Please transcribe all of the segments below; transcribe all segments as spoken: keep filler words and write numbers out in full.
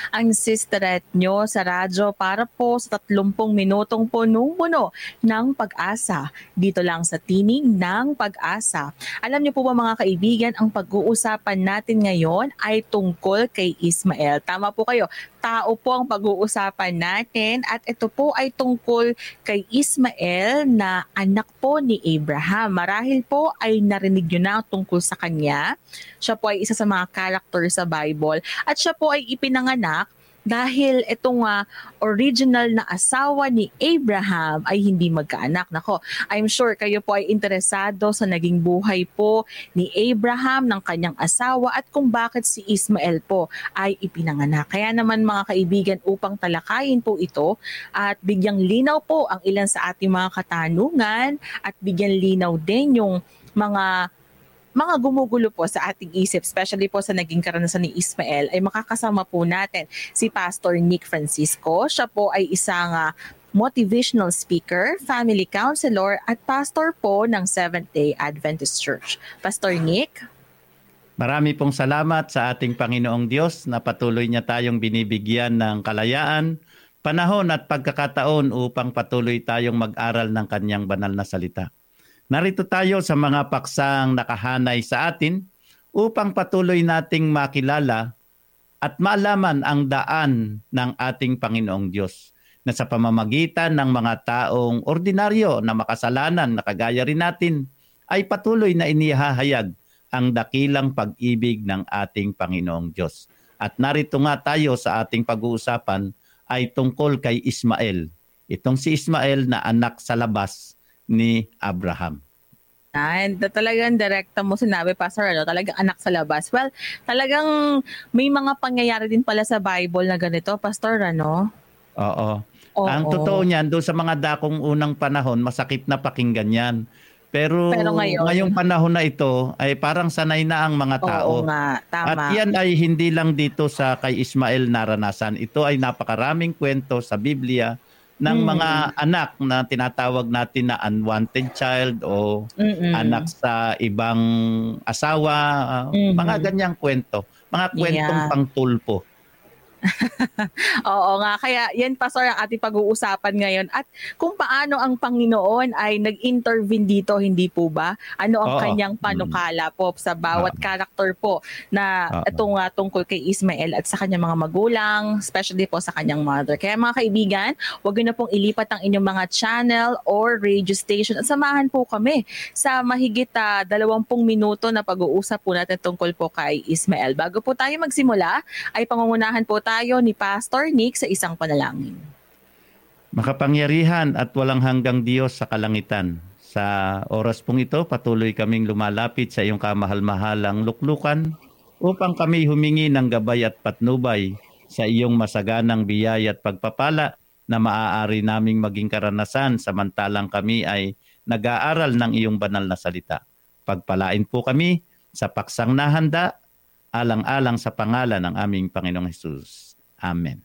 ang sisterette nyo sa radyo para po sa tatlumpung minutong punong-puno ng pag-asa. Dito lang sa Tinig ng Pag-asa. Alam niyo po ba mga kaibigan, ang pag-uusapan natin ngayon ay tungkol kay Ismael. Tama po kayo, tao po ang pag-uusapan natin at ito po ay tungkol kay Ismael na anak po ni Abraham. Marahil po ay narinig nyo na tungkol sa kanya. Siya po ay isa sa mga character sa Bible at siya po ay ipinanganak dahil itong uh, original na asawa ni Abraham ay hindi magkaanak. Nako, I'm sure kayo po ay interesado sa naging buhay po ni Abraham ng kanyang asawa at kung bakit si Ismael po ay ipinanganak. Kaya naman mga kaibigan, upang talakayin po ito at bigyang linaw po ang ilan sa ating mga katanungan at bigyan linaw din yung mga mga gumugulo po sa ating isip, especially po sa naging karanasan ni Ismael, ay makakasama po natin si Pastor Nick Francisco. Siya po ay isang uh, motivational speaker, family counselor, at pastor po ng Seventh-day Adventist Church. Pastor Nick? Marami pong salamat sa ating Panginoong Diyos na patuloy niya tayong binibigyan ng kalayaan, panahon at pagkakataon upang patuloy tayong mag-aral ng kanyang banal na salita. Narito tayo sa mga paksang nakahanay sa atin upang patuloy nating makilala at malaman ang daan ng ating Panginoong Diyos na sa pamamagitan ng mga taong ordinaryo na makasalanan na kagaya rin natin ay patuloy na inihahayag ang dakilang pag-ibig ng ating Panginoong Diyos. At narito nga tayo sa ating pag-uusapan ay tungkol kay Ismael. Itong si Ismael na anak sa labas ni Abraham. And talagang direkta mo sinabi, Pastor, ano, talagang anak sa labas. Well, talagang may mga pangyayari din pala sa Bible na ganito, Pastor, ano? Oo. Oo. Ang totoo niyan, doon sa mga dakong unang panahon, masakit na pakinggan yan. Pero, Pero ngayon, ngayong panahon na ito, ay parang sanay na ang mga tao. Oo nga, tama. At yan ay hindi lang dito sa kay Ismael naranasan. Ito ay napakaraming kwento sa Biblia ng Hmm. mga anak na tinatawag natin na unwanted child o Mm-mm. anak sa ibang asawa, uh, Mhm. mga ganyang kwento, mga kwentong Yeah. pangtulpo. Oo nga, kaya yan, Pastor, ang ating pag-uusapan ngayon. At kung paano ang Panginoon ay nag-intervene dito, hindi po ba? Ano ang Oo. kanyang panukala po sa bawat Oo. character po na Oo. itong uh, tungkol kay Ismael at sa kanyang mga magulang, especially po sa kanyang mother. Kaya mga kaibigan, huwag nyo na pong ilipat ang inyong mga channel or radio station at samahan po kami sa mahigit uh, dalawampung minuto na pag-uusap po natin tungkol po kay Ismael. Bago po tayo magsimula, ay pangungunahan po tayo ni Pastor Nick sa isang panalangin. Makapangyarihan at walang hanggang Diyos sa kalangitan. Sa oras pong ito, patuloy kaming lumalapit sa iyong kamahal-mahalang luklukan upang kami humingi ng gabay at patnubay sa iyong masaganang biyaya at pagpapala na maaari naming maging karanasan samantalang kami ay nag-aaral ng iyong banal na salita. Pagpalain po kami sa paksang nahanda, alang-alang sa pangalan ng aming Panginoong Hesus. Amen.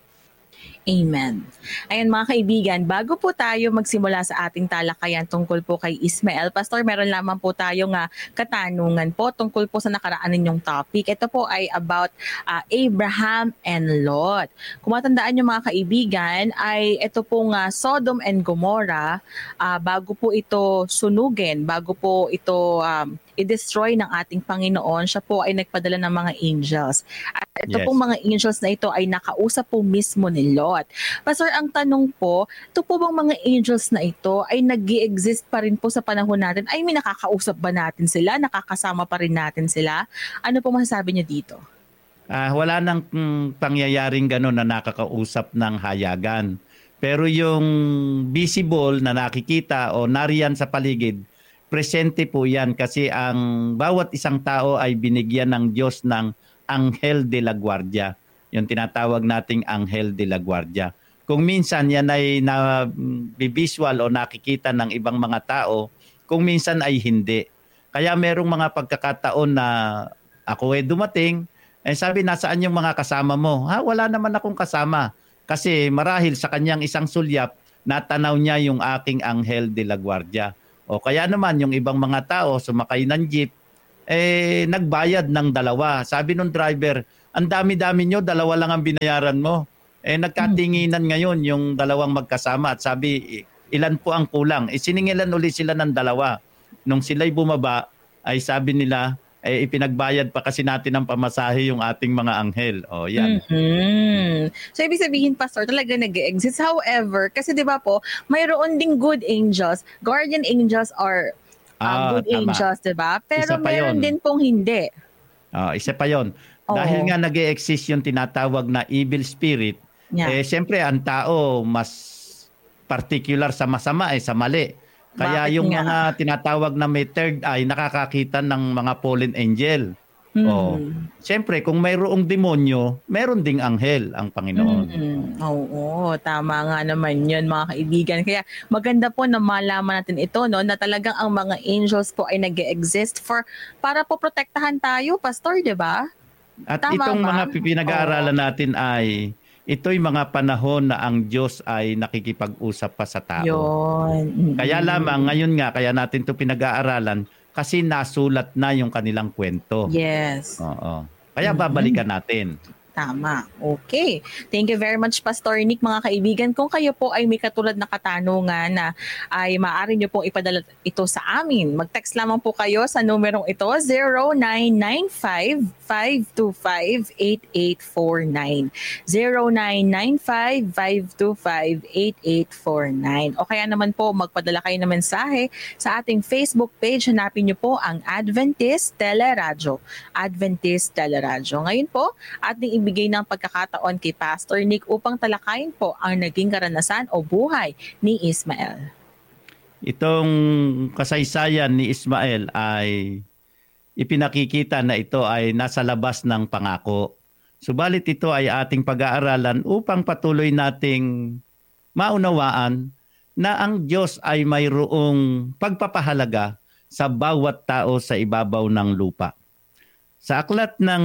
Amen. Ayan mga kaibigan, bago po tayo magsimula sa ating talakayan tungkol po kay Ismael, Pastor, meron lamang po tayo nga katanungan po tungkol po sa nakaraan ninyong topic. Ito po ay about uh, Abraham and Lot. Kung matandaan nyo mga kaibigan, ay ito po nga Sodom and Gomorrah, uh, bago po ito sunugin, bago po ito um, i-destroy ng ating Panginoon, siya po ay nagpadala ng mga angels. At ito Yes. pong mga angels na ito ay nakausap po mismo ni Lot. Pastor, ang tanong po, ito po bang mga angels na ito ay nag-i-exist pa rin po sa panahon natin? Ay, may nakakausap ba natin sila? Nakakasama pa rin natin sila? Ano po masasabi niyo dito? Ah, wala nang mm, pangyayaring gano'n na nakakausap ng hayagan. Pero yung visible na nakikita o nariyan sa paligid, presente po yan kasi ang bawat isang tao ay binigyan ng Diyos ng Anghel de la Guardia. Yung tinatawag nating Anghel de la Guardia. Kung minsan yan ay na-visual o nakikita ng ibang mga tao, kung minsan ay hindi. Kaya merong mga pagkakataon na ako ay dumating, eh sabi, nasaan yung mga kasama mo? Ha, wala naman akong kasama. Kasi marahil sa kanyang isang sulyap, natanaw niya yung aking Anghel de la Guardia. O kaya naman yung ibang mga tao sumakay ng jeep, eh nagbayad ng dalawa. Sabi nung driver, ang dami-dami nyo, dalawa lang ang binayaran mo. Eh nagkatinginan ngayon yung dalawang magkasama at sabi, ilan po ang kulang? Eh siningilan uli sila ng dalawa. Nung sila'y bumaba, ay sabi nila, eh ipinagbayad pa kasi natin ng pamasahe yung ating mga anghel. O yan. Mhm. So, ibig sabihin, Pastor, talaga nag-exist. However, kasi di ba po, mayroon ding good angels, guardian angels or uh, Ah, good tama. angels, di ba? Pero Isa pa meron yun. din pong hindi. Ah, isa pa yon. Oo. Dahil nga nag-e-exist yung tinatawag na evil spirit, Yeah. eh siyempre ang tao mas particular sa masama eh sa mali. Kaya Bakit yung nga? mga tinatawag na may third eye nakakakita ng mga fallen angel. Mhm. Oh. Siyempre kung mayroong demonyo, meron ding anghel ang Panginoon. Mm, oo, tama nga naman yun mga kaibigan. Kaya maganda po na malaman natin ito, no, na talagang ang mga angels po ay nag-exist for para po protektahan tayo, Pastor, di ba? At Tama itong ba? mga pinag-aaralan natin ay ito'y mga panahon na ang Diyos ay nakikipag-usap pa sa tao. Yun. Kaya Mm. lamang ngayon nga, kaya natin ito pinag-aaralan kasi nasulat na yung kanilang kwento. Yes. Oo. Kaya Mhm. babalikan natin. Tama. Okay. Thank you very much, Pastor Nick. Mga kaibigan, kung kayo po ay may katulad na katanungan na ay maaari nyo pong ipadala ito sa amin, mag-text lamang po kayo sa numerong ito, zero nine nine five, five two five, eight eight four nine. zero nine nine five, five two five, eight eight four nine. O kaya naman po, magpadala kayo ng mensahe sa ating Facebook page. Hanapin nyo po ang Adventist Teleradyo. Adventist Teleradyo. Ngayon po, ating ibigay ng pagkakataon kay Pastor Nick upang talakayin po ang naging karanasan o buhay ni Ismael. Itong kasaysayan ni Ismael ay ipinakikita na ito ay nasa labas ng pangako. Subalit ito ay ating pag-aaralan upang patuloy nating maunawaan na ang Diyos ay mayroong pagpapahalaga sa bawat tao sa ibabaw ng lupa. Sa aklat ng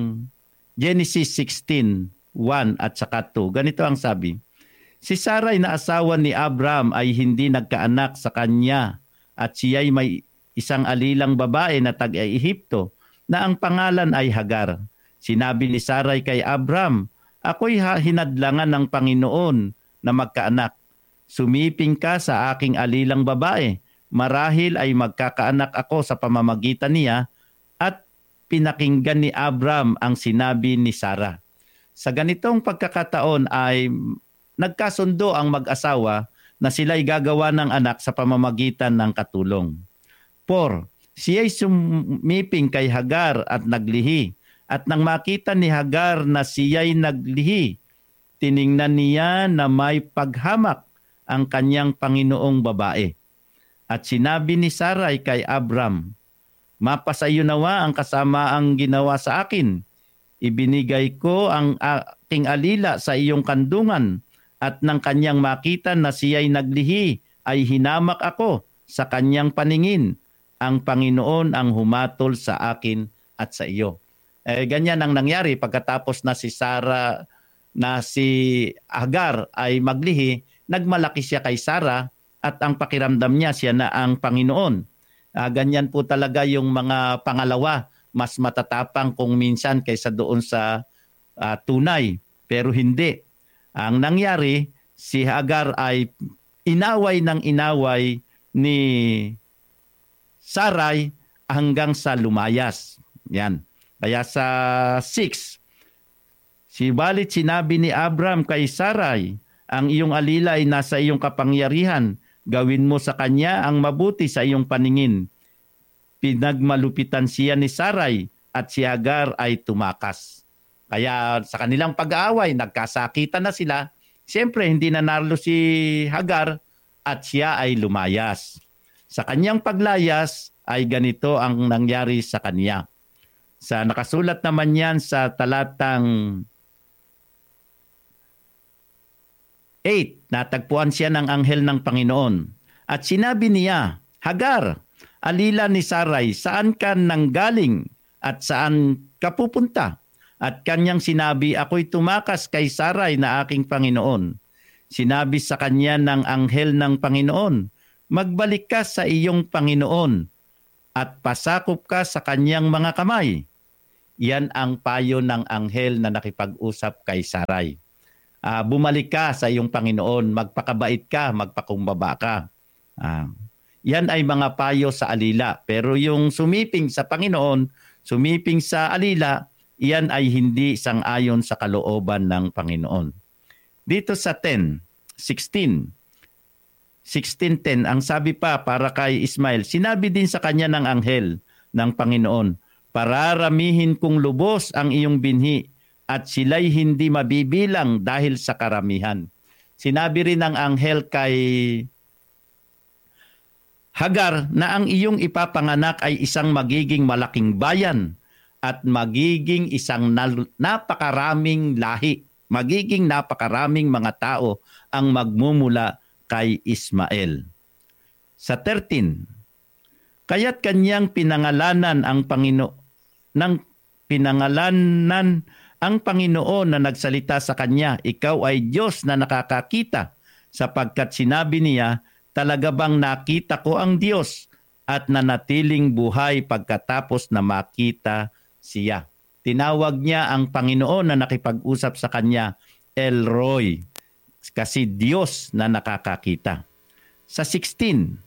Genesis sixteen, one at saka two, ganito ang sabi. Si Sarai na asawa ni Abraham ay hindi nagkaanak sa kanya at siya'y may isang alilang babae na taga-Ehipto na ang pangalan ay Hagar. Sinabi ni Sarai kay Abraham, ako'y hinadlangan ng Panginoon na magkaanak. Sumiping ka sa aking alilang babae. Marahil ay magkakaanak ako sa pamamagitan niya at pinakinggan ni Abraham ang sinabi ni Sarah. Sa ganitong pagkakataon ay nagkasundo ang mag-asawa na sila'y gagawa ng anak sa pamamagitan ng katulong. four. Siya'y sumiping kay Hagar at naglihi. At nang makita ni Hagar na siya'y naglihi, tiningnan niya na may paghamak ang kanyang Panginoong babae. At sinabi ni Sarai kay Abram, mapasayo nawa ang kasamaang ginawa sa akin. Ibinigay ko ang aking alila sa iyong kandungan at nang kanyang makita na siya'y naglihi ay hinamak ako sa kanyang paningin. Ang Panginoon ang humatol sa akin at sa iyo. Eh, ganyan ang nangyari pagkatapos na si Sarah na si Hagar ay maglihi, nagmalaki siya kay Sarah at ang pakiramdam niya siya na ang Panginoon. Uh, ganyan po talaga yung mga pangalawa, mas matatapang kung minsan kaysa doon sa uh, tunay. Pero hindi. Ang nangyari, si Hagar ay inaway ng inaway ni Sarai hanggang sa lumayas. Yan. Kaya sa six, si balit sinabi ni Abram kay Sarai, ang iyong alila ay nasa iyong kapangyarihan. Gawin mo sa kanya ang mabuti sa iyong paningin. Pinagmalupitan siya ni Sarai at si Hagar ay tumakas. Kaya sa kanilang pag-aaway, nagkasakitan na sila. Siyempre, hindi na narlo si Hagar at siya ay lumayas. Sa kanyang paglayas ay ganito ang nangyari sa kanya. Sa nakasulat naman yan sa talatang eight, natagpuan siya ng anghel ng Panginoon. At sinabi niya, Hagar, alila ni Sarai, saan ka nanggaling at saan ka pupunta? At kanyang sinabi, ako'y tumakas kay Sarai na aking Panginoon. Sinabi sa kanya ng anghel ng Panginoon, magbalik ka sa iyong Panginoon at pasakop ka sa kanyang mga kamay. Yan ang payo ng anghel na nakipag-usap kay Sarai. Uh, bumalik ka sa iyong Panginoon, magpakabait ka, magpakumbaba ka. Uh, yan ay mga payo sa alila. Pero yung sumiping sa Panginoon, sumiping sa alila, yan ay hindi sang-ayon sa kalooban ng Panginoon. Dito sa ten, sixteen, sixteen ten, ang sabi pa para kay Ismael, sinabi din sa kanya ng anghel ng Panginoon, pararamihin kong lubos ang iyong binhi at sila'y hindi mabibilang dahil sa karamihan. Sinabi rin ng anghel kay Hagar na ang iyong ipapanganak ay isang magiging malaking bayan at magiging isang napakaraming lahi. Magiging napakaraming mga tao ang magmumula kay Ismael. Sa thirteen, kaya't kanyang pinangalanan ang Panginoon ng pinangalanan ang Panginoon na nagsalita sa kanya, ikaw ay Diyos na nakakakita, sapagkat sinabi niya, talaga bang nakita ko ang Diyos at nanatiling buhay pagkatapos na makita siya. Tinawag niya ang Panginoon na nakipag-usap sa kanya, El Roy, kasi Diyos na nakakakita. Sa sixteen,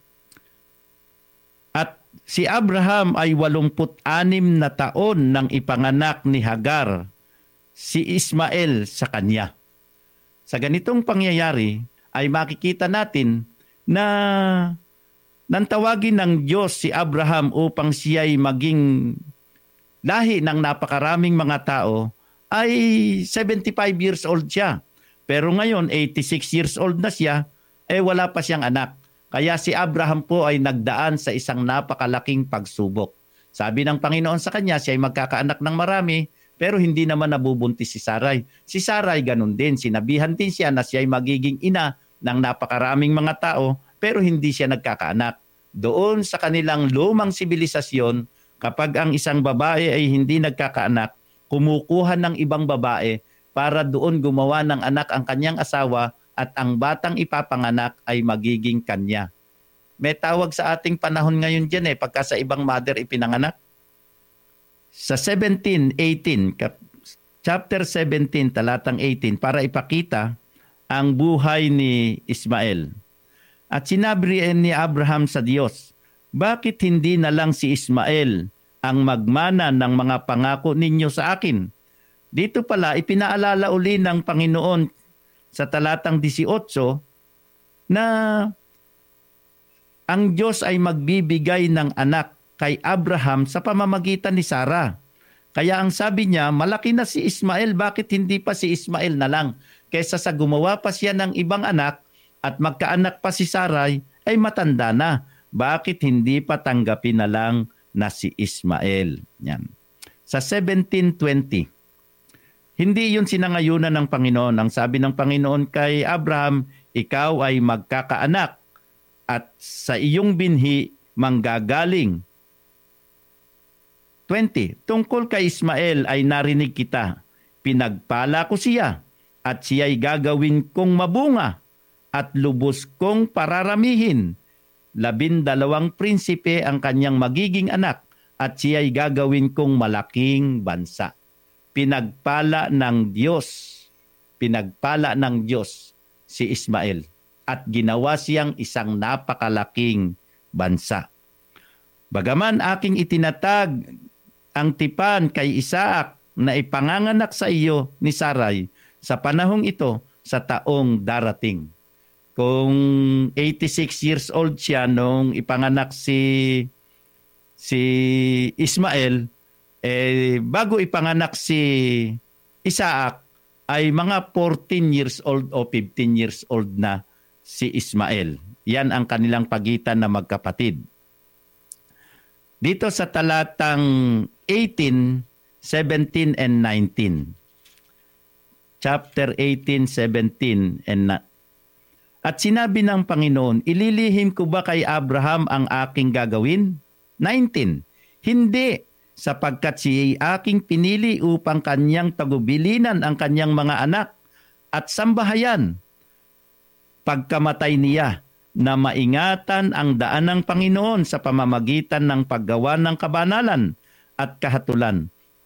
at si Abraham ay walumpu't anim na taon nang ipanganak ni Hagar si Ismael sa kanya. Sa ganitong pangyayari ay makikita natin na nantawagin ng Diyos si Abraham upang siya'y maging lahi ng napakaraming mga tao, ay seventy-five years old siya. Pero ngayon, eighty-six years old na siya, eh wala pa siyang anak. Kaya si Abraham po ay nagdaan sa isang napakalaking pagsubok. Sabi ng Panginoon sa kanya, siya ay magkakaanak ng marami, pero hindi naman nabubuntis si Sarai. Si Sarai ganun din, sinabihan din siya na siya ay magiging ina ng napakaraming mga tao, pero hindi siya nagkakaanak. Doon sa kanilang lumang sibilisasyon, kapag ang isang babae ay hindi nagkakaanak, kumukuha ng ibang babae para doon gumawa ng anak ang kanyang asawa at ang batang ipapanganak ay magiging kanya. May tawag sa ating panahon ngayon dyan eh, pagka sa ibang mother ipinanganak. Sa seventeen eighteen, chapter seventeen, talatang eighteen, para ipakita ang buhay ni Ismael. At sinabi ni Abraham sa Diyos, bakit hindi na lang si Ismael ang magmana ng mga pangako ninyo sa akin? Dito pala, ipinaalala uli ng Panginoon sa talatang eighteen na ang Diyos ay magbibigay ng anak kay Abraham sa pamamagitan ni Sarah. Kaya ang sabi niya, malaki na si Ismael, bakit hindi pa si Ismael na lang? Kaysa sa gumawa pa siya ng ibang anak at magkaanak pa si Sarai, ay matanda na. Bakit hindi pa tanggapin na lang na si Ismael? Yan. Sa seventeen twenty, hindi yun sinangayunan ng Panginoon. Ang sabi ng Panginoon kay Abraham, ikaw ay magkakaanak at sa iyong binhi manggagaling. twenty, tungkol kay Ismael ay narinig kita. Pinagpala ko siya at siya'y gagawin kong mabunga at lubos kong pararamihin. Labindalawang prinsipe ang kanyang magiging anak at siya'y gagawin kong malaking bansa. Pinagpala ng Diyos, pinagpala ng Diyos si Ismael at ginawa siyang isang napakalaking bansa. Bagaman aking itinatag ang tipan kay Isaac na ipanganganak sa iyo ni Sarai sa panahong ito sa taong darating. Kung eighty-six years old siya nung ipanganak si si Ismael, eh bago ipanganak si Isaac ay mga fourteen years old o fifteen years old na si Ismael. Yan ang kanilang pagitan na magkapatid. Dito sa talatang eighteen, seventeen and nineteen. Chapter eighteen, seventeen and At sinabi ng Panginoon, ililihim ko ba kay Abraham ang aking gagawin? nineteen. Hindi, sapagkat siya aking pinili upang kanyang tagubilinan ang kanyang mga anak at sambahayan. Pagkamatay niya, na maingatan ang daan ng Panginoon sa pamamagitan ng paggawa ng kabanalan at kahatulan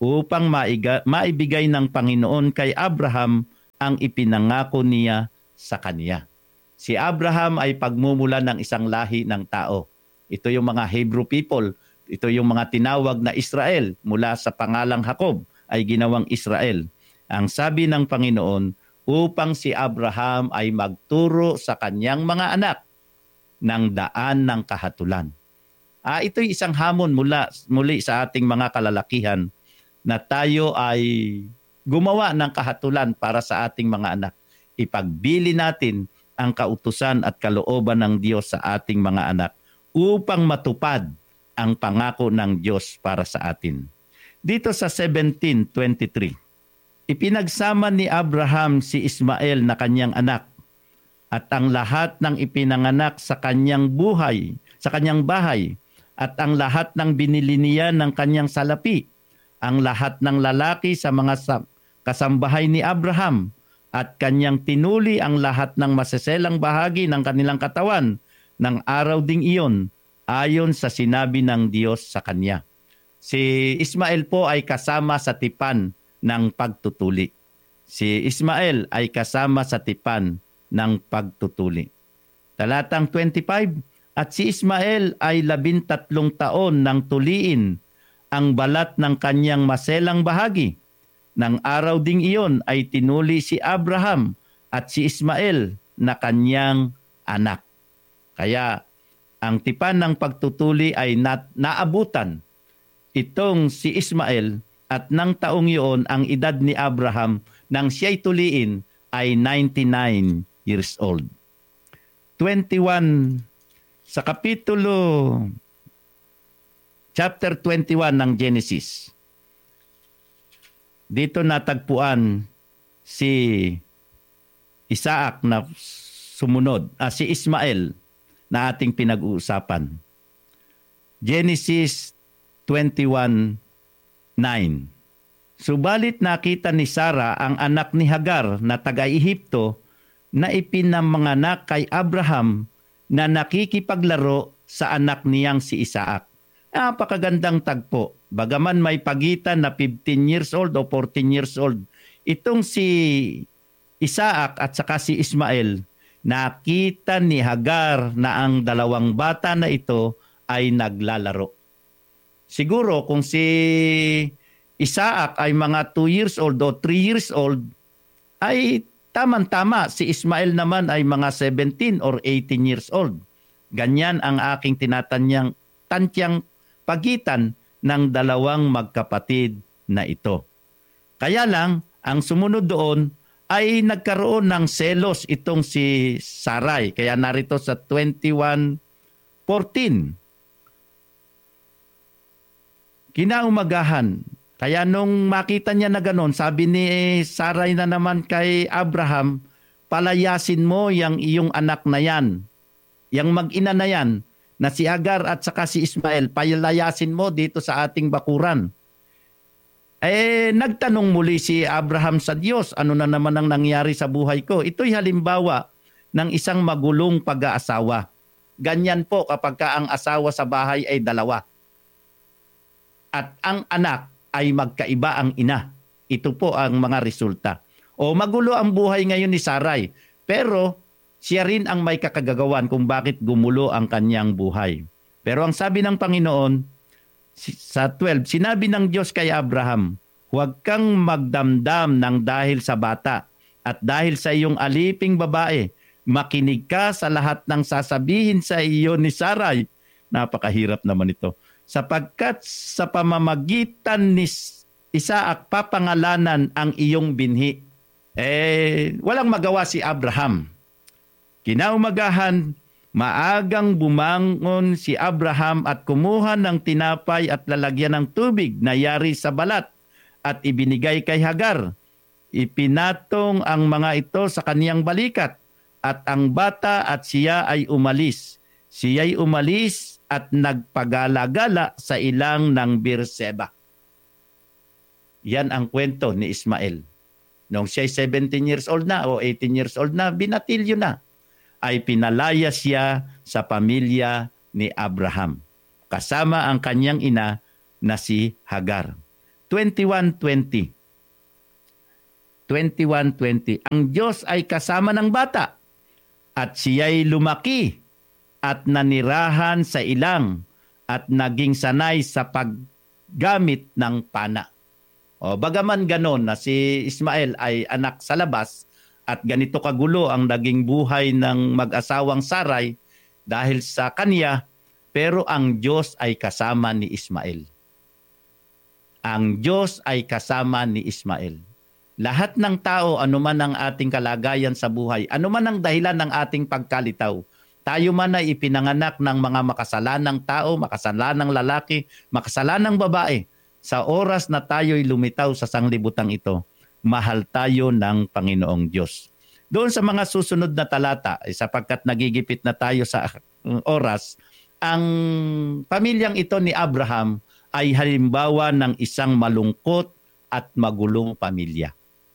upang maiga, maibigay ng Panginoon kay Abraham ang ipinangako niya sa kanya. Si Abraham ay pagmumula ng isang lahi ng tao. Ito yung mga Hebrew people. Ito yung mga tinawag na Israel. Mula sa pangalang Jacob ay ginawang Israel. Ang sabi ng Panginoon, upang si Abraham ay magturo sa kanyang mga anak ng daan ng kahatulan. Ah, ito'y isang hamon mula muli sa ating mga kalalakihan na tayo ay gumawa ng kahatulan para sa ating mga anak. Ipagbili natin ang kautusan at kalooban ng Diyos sa ating mga anak upang matupad ang pangako ng Diyos para sa atin. Dito sa seventeen twenty-three, ipinagsama ni Abraham si Ismael na kanyang anak at ang lahat ng ipinanganak sa kanyang buhay, sa kanyang bahay, at ang lahat ng binili niya ng kanyang salapi, ang lahat ng lalaki sa mga kasambahay ni Abraham, at kanyang tinuli ang lahat ng maseselang bahagi ng kanilang katawan ng araw ding iyon, ayon sa sinabi ng Diyos sa kanya. Si Ismael po ay kasama sa tipan ng pagtutuli. Si Ismael ay kasama sa tipan ng pagtutuli. Talatang twenty-five, at si Ismael ay labintatlong taon nang tuliin ang balat ng kanyang maselang bahagi. Nang araw ding iyon ay tinuli si Abraham at si Ismael na kanyang anak. Kaya ang tipan ng pagtutuli ay na- naabutan itong si Ismael at nang taong iyon ang edad ni Abraham nang siya'y tuliin ay ninety-nine years old. twenty-one sa kapitulo chapter twenty-one ng Genesis. Dito natagpuan si Isaac na sumunod, ah, si Ismael na ating pinag-uusapan. Genesis twenty-one nine. Subalit nakita ni Sarah ang anak ni Hagar na taga-Ehipto na ipinamanganak kay Abraham na nakikipaglaro sa anak niyang si Isaac. Napakagandang tagpo. Bagaman may pagitan na fifteen years old o fourteen years old, itong si Isaac at saka si Ismael, nakita ni Hagar na ang dalawang bata na ito ay naglalaro. Siguro kung si Isaac ay mga two years old o three years old, ay tamang-tama. Si Ismael naman ay mga seventeen or eighteen years old. Ganyan ang aking tinatanyang tantyang pagitan ng dalawang magkapatid na ito. Kaya lang, ang sumunod doon ay nagkaroon ng selos itong si Sarai. Kaya narito sa twenty-one fourteen. Kinaumagahan. Kaya nung makita niya na gano'n, sabi ni Sarai na naman kay Abraham, palayasin mo yung iyong anak na yan, yung mag-ina na yan, na si Hagar at saka si Ismael, palayasin mo dito sa ating bakuran. Eh, nagtanong muli si Abraham sa Diyos, ano na naman ang nangyari sa buhay ko? Ito'y halimbawa ng isang magulong pag-aasawa. Ganyan po kapag ka ang asawa sa bahay ay dalawa. At ang anak ay magkaiba ang ina. Ito po ang mga resulta. O magulo ang buhay ngayon ni Sarai, pero siya rin ang may kakagagawan kung bakit gumulo ang kanyang buhay. Pero ang sabi ng Panginoon, sa twelve, sinabi ng Diyos kay Abraham, huwag kang magdamdam ng dahil sa bata at dahil sa iyong aliping babae, makinig ka sa lahat ng sasabihin sa iyo ni Sarai. Napakahirap naman ito. Sapagkat sa pamamagitan ni Isaac papangalanan ang iyong binhi. Eh, walang magawa si Abraham. Kinaumagahan, maagang bumangon si Abraham at kumuha ng tinapay at lalagyan ng tubig na yari sa balat at ibinigay kay Hagar. Ipinatong ang mga ito sa kaniyang balikat at ang bata at siya ay umalis. Siya'y umalis at nagpagala-gala sa ilang ng Beerseba. Yan ang kwento ni Ismael. Nung siya'y seventeen years old na o eighteen years old na, binatilyo na, ay pinalaya siya sa pamilya ni Abraham, kasama ang kanyang ina na si Hagar. twenty-one twenty. twenty-one twenty. Ang Diyos ay kasama ng bata at siya'y lumaki at nanirahan sa ilang at naging sanay sa paggamit ng pana. O, bagaman ganon na si Ismael ay anak sa labas at ganito kagulo ang naging buhay ng mag-asawang Saray dahil sa kanya, pero ang Diyos ay kasama ni Ismael. Ang Diyos ay kasama ni Ismael. Lahat ng tao, anuman ang ating kalagayan sa buhay, anuman ang dahilan ng ating pagkalitaw, tayo man ay ipinanganak ng mga makasalanang tao, makasalanang lalaki, makasalanang babae, sa oras na tayo'y lumitaw sa sanglibutang ito, mahal tayo ng Panginoong Diyos. Doon sa mga susunod na talata, eh, sapagkat nagigipit na tayo sa uh, oras, ang pamilyang ito ni Abraham ay halimbawa ng isang malungkot at magulong pamilya.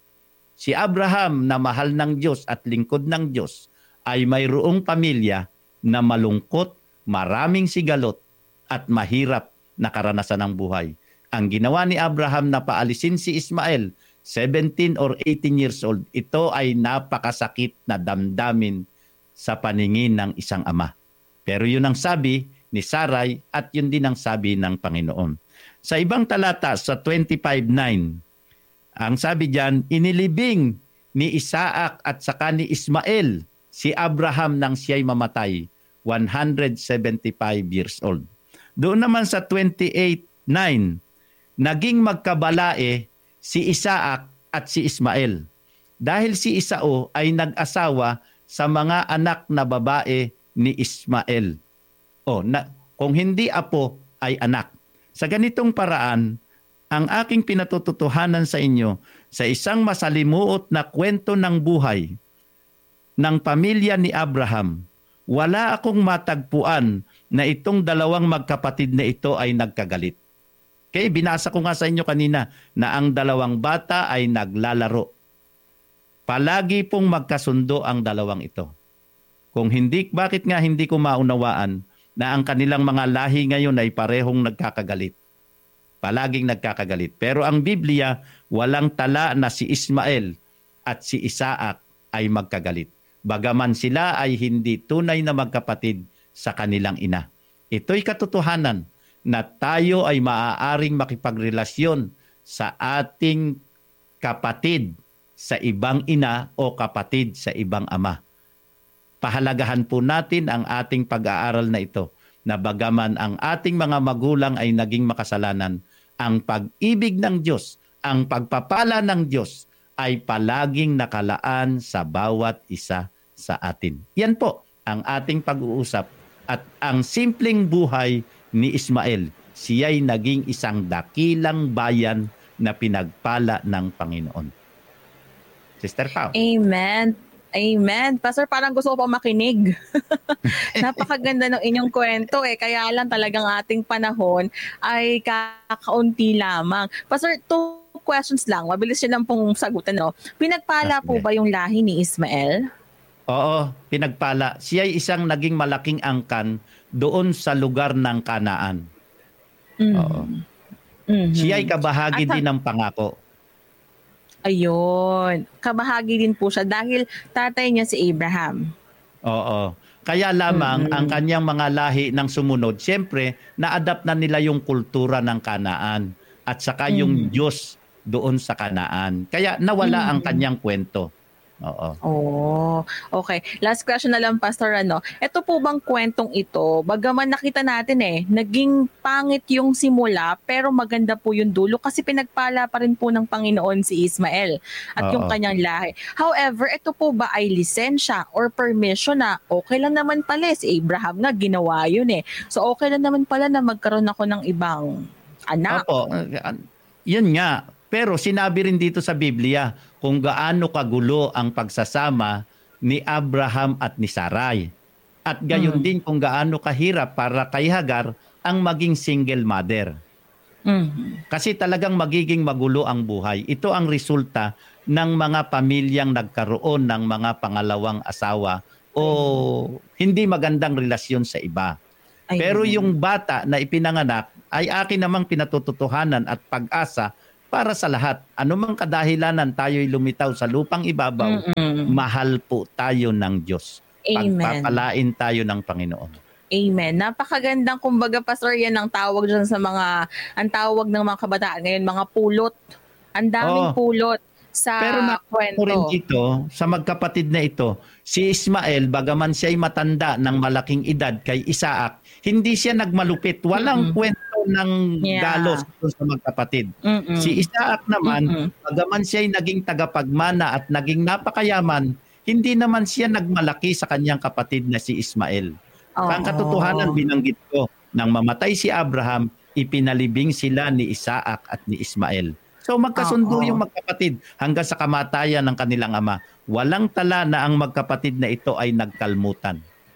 Si Abraham na mahal ng Diyos at lingkod ng Diyos ay mayroong pamilya na malungkot, maraming sigalot at mahirap na karanasan ng buhay. Ang ginawa ni Abraham na paalisin si Ismael, seventeen or eighteen years old, ito ay napakasakit na damdamin sa paningin ng isang ama. Pero yun ang sabi ni Saray at yun din ang sabi ng Panginoon. Sa ibang talata, sa twenty-five nine, ang sabi diyan, inilibing ni Isaac at saka ni Ismael si Abraham nang siya'y mamatay, one hundred seventy-five years old. Doon naman sa twenty-eight nine, naging magkabalae si Isaac at si Ismael. Dahil si Isao ay nag-asawa sa mga anak na babae ni Ismael. O, na, kung hindi apo ay anak. Sa ganitong paraan, ang aking pinatututuhanan sa inyo sa isang masalimuot na kwento ng buhay ng pamilya ni Abraham, wala akong matagpuan na itong dalawang magkapatid na ito ay nagkagalit. Kaya binasa ko nga sa inyo kanina na ang dalawang bata ay naglalaro. Palagi pong magkasundo ang dalawang ito. Kung hindi, bakit nga hindi ko maunawaan na ang kanilang mga lahi ngayon ay parehong nagkakagalit? Palaging nagkakagalit. Pero ang Biblia, walang tala na si Ismael at si Isaac ay magkagalit. Bagaman sila ay hindi tunay na magkapatid sa kanilang ina. Ito'y katotohanan na tayo ay maaaring makipagrelasyon sa ating kapatid sa ibang ina o kapatid sa ibang ama. Pahalagahan po natin ang ating pag-aaral na ito, na bagaman ang ating mga magulang ay naging makasalanan, ang pag-ibig ng Diyos, ang pagpapala ng Diyos ay palaging nakalaan sa bawat isa sa atin. Yan po ang ating pag-uusap at ang simpleng buhay ni Ismael. Siya'y naging isang dakilang bayan na pinagpala ng Panginoon. Sister Pao. Amen. Amen. Pastor, parang gusto ko pa makinig. Napakaganda ng inyong kwento eh. Kaya lang talagang ating panahon ay kakaunti lamang. Pastor, two questions lang. Mabilis yun lang pong sagutan. No? Pinagpala po ba yung lahi ni Ismael? Oo, pinagpala. Siya ay isang naging malaking angkan doon sa lugar ng Kanaan. Mm. Oo. Mm-hmm. Siya ay kabahagi At, din ng pangako. Ayun. Kabahagi din po siya dahil tatay niya si Abraham. Oo. Kaya lamang mm-hmm. ang kanyang mga lahi ng sumunod, siyempre, na-adapt na nila yung kultura ng Kanaan at saka mm-hmm. yung Diyos doon sa Kanaan. Kaya nawala mm-hmm. ang kanyang kwento. Oo. Oh, okay. Last question na lang, Pastor, ano. Ito po bang kwentong ito, bagaman nakita natin eh, naging pangit yung simula, pero maganda po yung dulo kasi pinagpala pa rin po ng Panginoon si Ismael at Oo. yung kanyang lahi. However, ito po ba ay lisensya or permission na okay lang naman pala, si Abraham nga ginawa yun eh. So okay lang naman pala na magkaroon ako ng ibang anak. Opo. Yun nga. Pero sinabi rin dito sa Biblia kung gaano kagulo ang pagsasama ni Abraham at ni Sarai. At gayon mm. din kung gaano kahirap para kay Hagar ang maging single mother. Mm. Kasi talagang magiging magulo ang buhay. Ito ang resulta ng mga pamilyang nagkaroon ng mga pangalawang asawa o hindi magandang relasyon sa iba. Ayun. Pero yung bata na ipinanganak ay akin namang pinatututuhanan at pag-asa para sa lahat. Anumang kadahilanan tayo'y lumitaw sa lupang ibabaw, Mm-mm. mahal po tayo ng Diyos. Amen. Pagpapalain tayo ng Panginoon. Amen. Napakagandang, kumbaga, Pastor, yan ang tawag dyan sa mga, ang tawag ng mga kabataan ngayon, mga pulot. Ang daming Oo. pulot sa Pero na kwento. rin dito, sa magkapatid na ito, si Ismael, bagaman siya'y matanda ng malaking edad kay Isaac, hindi siya nagmalupit. Walang Mm-mm. kwento ng Yeah. galos sa magkapatid. Mm-mm. Si Isaac naman, Mm-mm. bagaman siya'y naging tagapagmana at naging napakayaman, hindi naman siya nagmalaki sa kanyang kapatid na si Ismael. Oo. Ang katotohanan, binanggit ko, nang mamatay si Abraham, ipinalibing sila ni Isaac at ni Ismael. So magkasundo Oo. yung magkapatid hanggang sa kamatayan ng kanilang ama. Walang tala na ang magkapatid na ito ay nagkalmutan.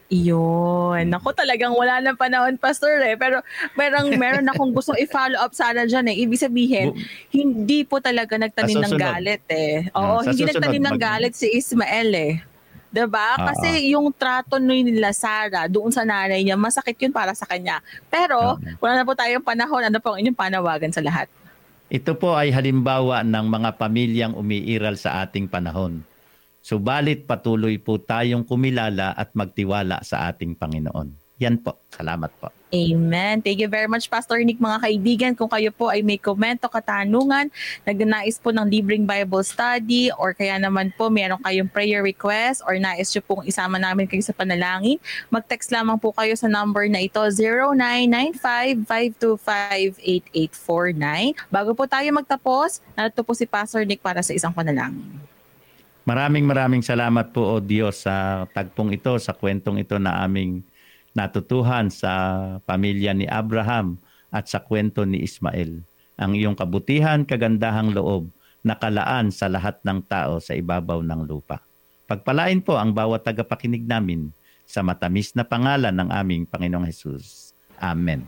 Iyon. Ako talagang wala ng panahon, Pastor, eh. Pero merong, meron akong gustong i-follow up sana dyan, eh. Ibig sabihin, Bu- hindi po talaga nagtanim Sa ng susunod. galit, eh. Ah, Oo, sa hindi susunod, nagtanim ng mag- galit si Ismael, eh. 'Di ba? Oo. Kasi yung trato ni nila Sarah doon sa nanay niya, masakit yun para sa kanya. Pero, Oo. wala na po tayong panahon. Ano po ang inyong panawagan sa lahat? Ito po ay halimbawa ng mga pamilyang umiiral sa ating panahon. Subalit patuloy po tayong kumilala at magtiwala sa ating Panginoon. Yan po. Salamat po. Amen. Thank you very much, Pastor Nick. Mga kaibigan, kung kayo po ay may komento, katanungan, nagnanais po ng libreng Bible study, or kaya naman po meron kayong prayer request, or nais nyo pong isama namin kayo sa panalangin, mag-text lamang po kayo sa number na ito, zero nine nine five, five two five, eight eight four nine. Bago po tayo magtapos, narito po si Pastor Nick para sa isang panalangin. Maraming maraming salamat po, O Diyos, sa tagpong ito, sa kwentong ito na aming natutuhan sa pamilya ni Abraham at sa kwento ni Ismael. Ang iyong kabutihan, kagandahang loob, nakalaan sa lahat ng tao sa ibabaw ng lupa. Pagpalain po ang bawat tagapakinig namin sa matamis na pangalan ng aming Panginoong Hesus. Amen.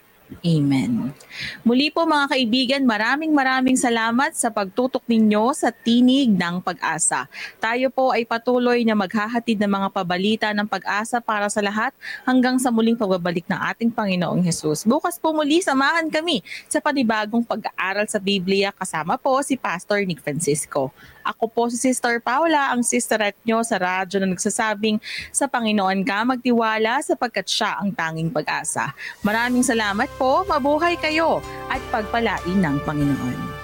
Amen. Muli po mga kaibigan, maraming maraming salamat sa pagtutok ninyo sa Tinig ng Pag-asa. Tayo po ay patuloy na maghahatid ng mga pabalita ng pag-asa para sa lahat hanggang sa muling pagbabalik ng ating Panginoong Hesus. Bukas po muli, samahan kami sa panibagong pag-aaral sa Biblia, kasama po si Pastor Nick Francisco. Ako po si Sister Paula, ang sisterette nyo sa radyo na nagsasabing, sa Panginoon ka magtiwala sapagkat siya ang tanging pag-asa. Maraming salamat po, mabuhay kayo at pagpalain ng Panginoon.